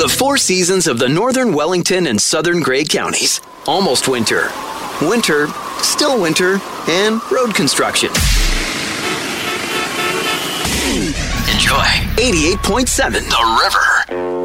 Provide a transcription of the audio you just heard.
The four seasons of the northern Wellington and southern Grey counties. Almost winter. Winter, still winter, and road construction. Enjoy 88.7 The River.